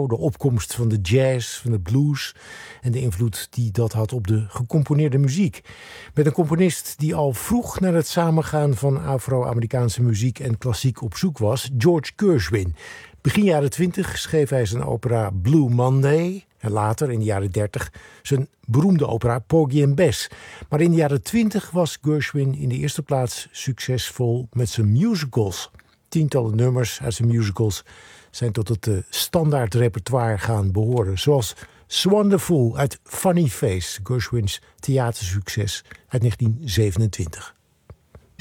tempo, de opkomst van de jazz, van de blues en de invloed die dat had op de gecomponeerde muziek. Met een componist die al vroeg naar het samengaan van Afro-Amerikaanse muziek en klassiek op zoek was, George Gershwin. Begin jaren 20 schreef hij zijn opera Blue Monday en later, in de jaren 30, zijn beroemde opera Porgy and Bess. Maar in de jaren 20 was Gershwin in de eerste plaats succesvol met zijn musicals. Tientallen nummers uit zijn musicals zijn tot het standaard repertoire gaan behoren. Zoals Swonderful uit Funny Face, Gershwins theatersucces uit 1927.